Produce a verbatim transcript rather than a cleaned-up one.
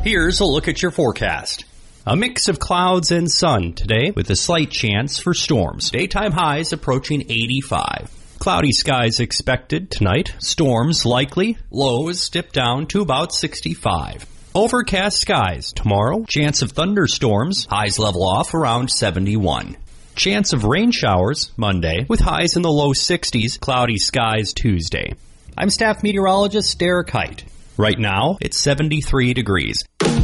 Here's a look at your forecast. A mix of clouds and sun today with a slight chance for storms. Daytime highs approaching eighty-five. Cloudy skies expected tonight. Storms likely. Lows dip down to about sixty-five. Overcast skies tomorrow. Chance of thunderstorms. Highs level off around seventy-one. Chance of rain showers Monday with highs in the low sixties. Cloudy skies Tuesday. I'm staff meteorologist Derek Height. Right now, it's seventy-three degrees.